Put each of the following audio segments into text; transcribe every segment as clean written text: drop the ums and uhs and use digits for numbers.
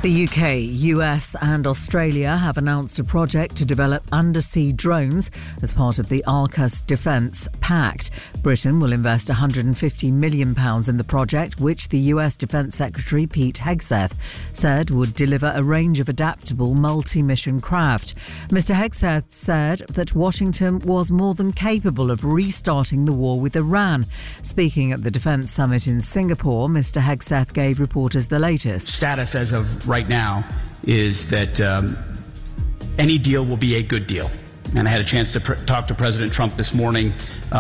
The UK, US and Australia have announced a project to develop undersea drones as part of the AUKUS Defence Pact. Britain will invest £150 million in the project, which the US Defence Secretary Pete Hegseth said would deliver a range of adaptable multi-mission craft. Mr Hegseth said that Washington was more than capable of restarting the war with Iran. Speaking at the Defence Summit in Singapore, Mr Hegseth gave reporters the latest. Status as of right now is that any deal will be a good deal. And I had a chance to talk to President Trump this morning.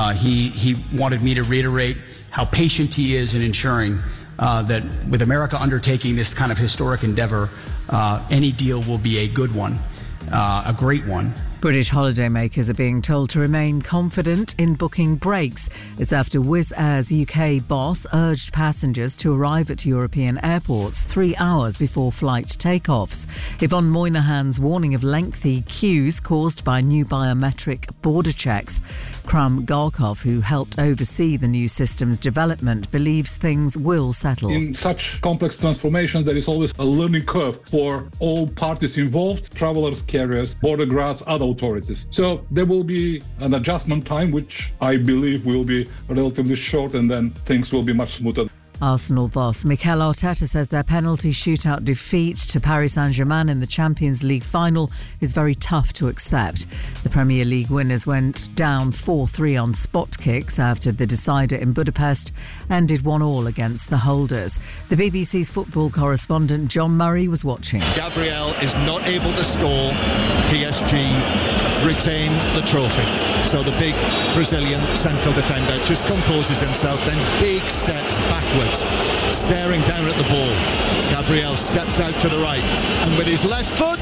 He wanted me to reiterate how patient he is in ensuring that with America undertaking this kind of historic endeavor, any deal will be a good one, a great one. British holidaymakers are being told to remain confident in booking breaks. It's after Wizz Air's UK boss urged passengers to arrive at European airports 3 hours before flight takeoffs. Yvonne Moynihan's warning of lengthy queues caused by new biometric border checks. Krum Garkov, who helped oversee the new system's development, believes things will settle. In such complex transformation, there is always a learning curve for all parties involved, travelers, carriers, border guards, other authorities. So there will be an adjustment time, which I believe will be relatively short, and then things will be much smoother. Arsenal boss Mikel Arteta says their penalty shootout defeat to Paris Saint-Germain in the Champions League final is very tough to accept. The Premier League winners went down 4-3 on spot kicks after the decider in Budapest ended 1-1 against the holders. The BBC's football correspondent John Murray was watching. Gabriel is not able to score. PSG retain the trophy. So the big Brazilian central defender just composes himself, then big steps backwards, staring down at the ball. Gabriel steps out to the right, and with his left foot,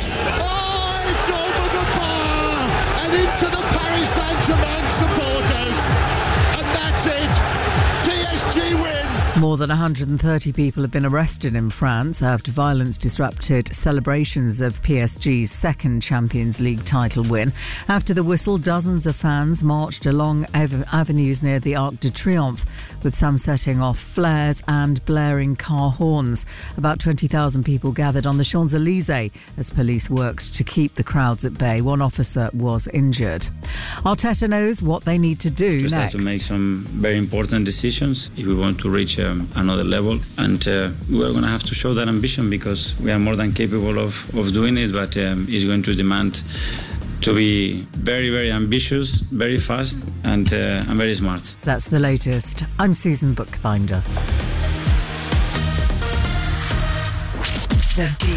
it's over the bar and into the Paris Saint-Germain supporters, and that's it. PSG win. More than 130 people have been arrested in France after violence disrupted celebrations of PSG's second Champions League title win. After the whistle, dozens of fans marched along avenues near the Arc de Triomphe, with some setting off flares and blaring car horns. About 20,000 people gathered on the Champs-Élysées as police worked to keep the crowds at bay. One officer was injured. Arteta knows what they need to do next. Just have to make some very important decisions if we want to reach another level, and we're going to have to show that ambition, because we are more than capable of doing it, but it's going to demand to be very, very ambitious, very fast and very smart. That's the latest. I'm Susan Bookbinder.